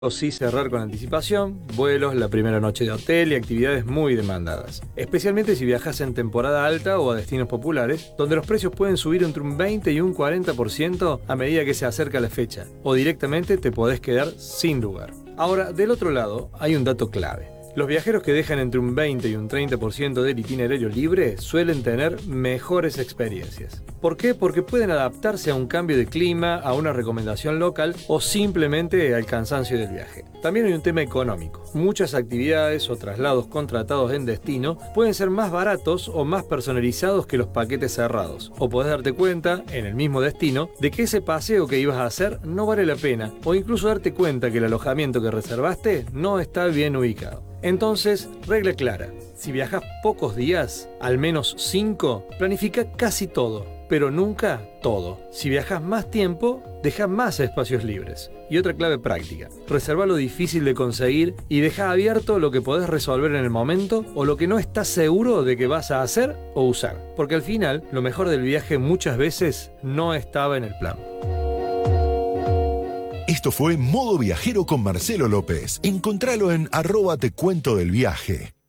O sí cerrar con anticipación, vuelos, la primera noche de hotel y actividades muy demandadas. Especialmente si viajas en temporada alta o a destinos populares, donde los precios pueden subir entre un 20 y un 40% a medida que se acerca la fecha, o directamente te podés quedar sin lugar. Ahora, del otro lado, hay un dato clave. Los viajeros que dejan entre un 20 y un 30% del itinerario libre suelen tener mejores experiencias. ¿Por qué? Porque pueden adaptarse a un cambio de clima, a una recomendación local o simplemente al cansancio del viaje. También hay un tema económico. Muchas actividades o traslados contratados en destino pueden ser más baratos o más personalizados que los paquetes cerrados. O podés darte cuenta, en el mismo destino, de que ese paseo que ibas a hacer no vale la pena, o incluso darte cuenta que el alojamiento que reservaste no está bien ubicado. Entonces, regla clara, si viajas pocos días, al menos 5, planifica casi todo, pero nunca todo. Si viajas más tiempo, deja más espacios libres. Y otra clave práctica, reserva lo difícil de conseguir y deja abierto lo que podés resolver en el momento o lo que no estás seguro de que vas a hacer o usar. Porque al final, lo mejor del viaje muchas veces no estaba en el plan. Esto fue Modo Viajero con Marcelo López. Encontralo en @tecuentodelviaje.